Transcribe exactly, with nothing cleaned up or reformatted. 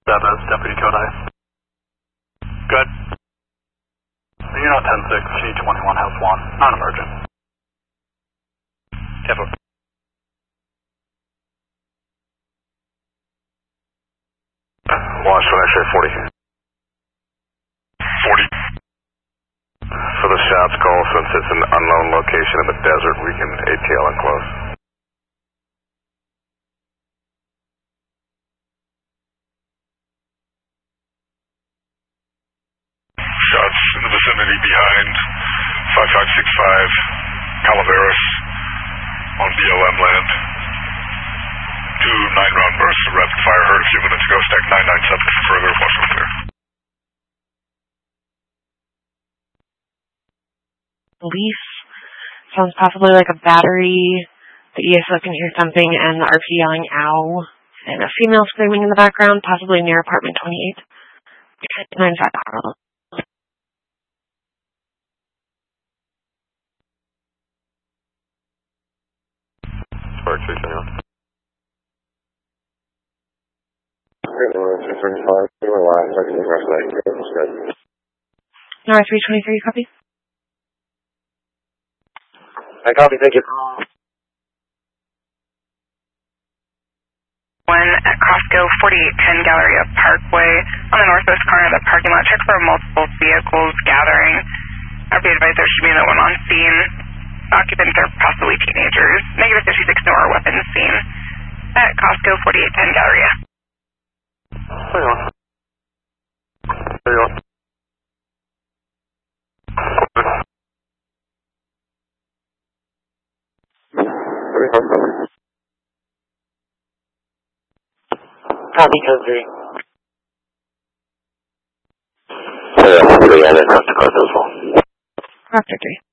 That is Deputy Kodai. Good. Unit ten six, G twenty-one has one, non-emergent. Careful. Watch when I say forty. forty. For the shots call, since it's an unknown location in the desert, we can A T L and close. Shots in the vicinity behind five five six five Calaveras on B L M land. Two nine round bursts of rapid fire heard a few minutes ago. Stack nine nine seven for further. Watch from clear. Leaf sounds possibly like a battery. The E S O can hear something and the R P yelling ow. And a female screaming in the background, possibly near apartment twenty-eight. nine five. Spark three twenty-one. Nora three twenty-three, copy. I copy, thank you. One at Costco, forty-eight ten Galleria Parkway. On the northwest corner of the parking lot, check for multiple vehicles gathering. I'd be advised there should be no one on scene. Occupants are possibly teenagers. Negative fifty-six, no more weapons seen. At Costco, forty-eight ten Galleria. Hang on. Hang on. Copy, code three. Yeah, three, and then Costa Costa as well. Copter three.